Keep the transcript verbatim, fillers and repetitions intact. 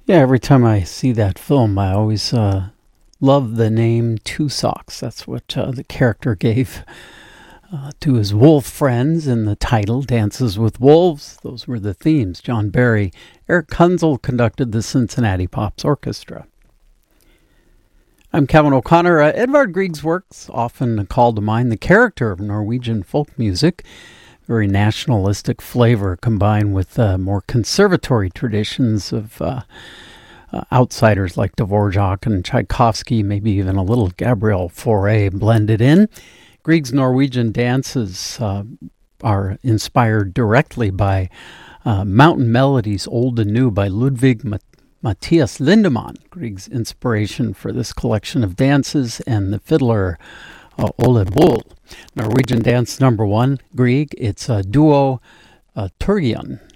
Yeah, every time I see that film, I always uh, love the name Two Socks. That's what uh, the character gave uh, to his wolf friends in the title, Dances with Wolves. Those were the themes. John Barry. Eric Kunzel conducted the Cincinnati Pops Orchestra. I'm Kevin O'Connor. Uh, Edvard Grieg's works often call to mind the character of Norwegian folk music. Very nationalistic flavor combined with uh, more conservatory traditions of uh, uh, outsiders like Dvorak and Tchaikovsky, maybe even a little Gabriel Fauré blended in. Grieg's Norwegian dances uh, are inspired directly by uh, Mountain Melodies, Old and New by Ludwig Mat- Matthias Lindemann, Grieg's inspiration for this collection of dances, and the fiddler uh, Ole Bull. Norwegian dance number one, Grieg, it's a duo uh, Turgian.